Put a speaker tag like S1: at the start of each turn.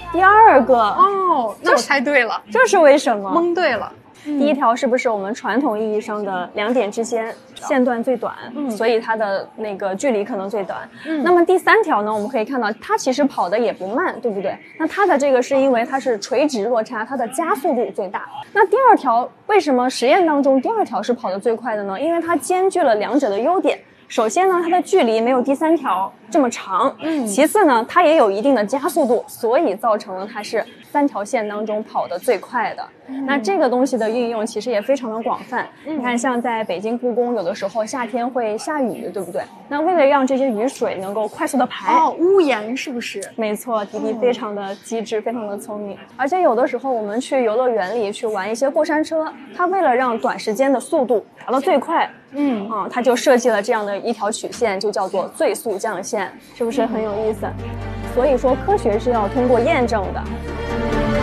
S1: 第二个
S2: 哦，那我猜对了，
S1: 这是为什么？
S2: 蒙对了。
S1: 第一条是不是我们传统意义上的两点之间线段最短，所以它的那个距离可能最短。那么第三条呢，我们可以看到它其实跑的也不慢，对不对？那它的这个是因为它是垂直落差，它的加速度最大。那第二条为什么实验当中第二条是跑得最快的呢？因为它兼具了两者的优点。首先呢，它的距离没有第三条这么长，其次呢，它也有一定的加速度，所以造成了它是3条线当中跑得最快的。那这个东西的运用其实也非常的广泛。你看，像在北京故宫，有的时候夏天会下雨，对不对？那为了让这些雨水能够快速的排，
S2: 屋檐是不是？
S1: 没错，迪迪非常的机智，非常的聪明。而且有的时候我们去游乐园里去玩一些过山车，它为了让短时间的速度达到最快，它就设计了这样的一条曲线，就叫做最速降线，是不是很有意思？所以说科学是要通过验证的。